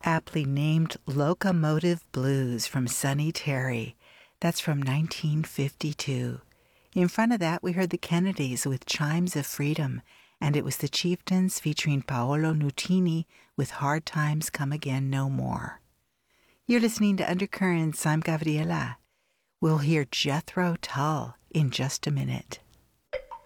aptly named Locomotive Blues from Sonny Terry. That's from 1952. In front of that, we heard the Kennedys with Chimes of Freedom, and it was the Chieftains featuring Paolo Nutini with Hard Times Come Again No More. You're listening to Undercurrents. I'm Gabriela. We'll hear Jethro Tull in just a minute.